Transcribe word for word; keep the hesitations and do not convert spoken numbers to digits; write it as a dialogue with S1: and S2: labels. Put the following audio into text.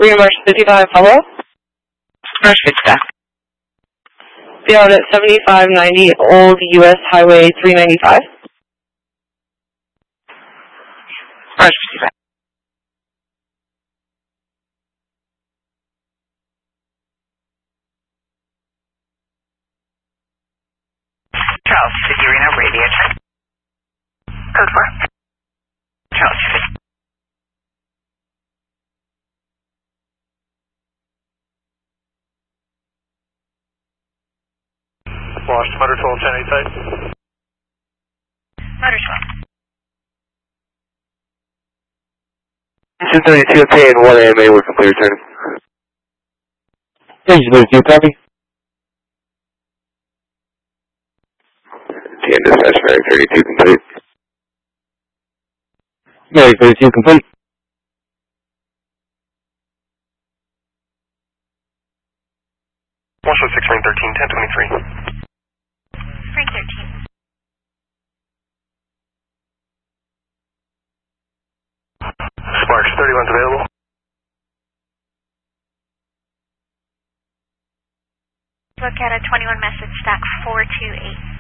S1: Green Marsh fifty-five, hello?
S2: Marsh fifty-five.
S1: Be out at seventy-five ninety Old U S Highway three ninety-five.
S2: Marsh fifty-five. Charles City Arena radio check. Code four. Charles City.
S3: Lost motor twelve ten eight type.
S2: Motor twelve.
S4: Engine thirty-two okay and one A M A with complete return.
S5: Engine thirty-two, copy.
S4: T N dispatch, Merrick thirty-two complete.
S5: Merrick thirty-two complete.
S3: one six nine thirteen ten twenty-three.
S2: Frank thirteen.
S3: Sparks thirty-one's available.
S2: Look at a twenty-one message stack four two eight.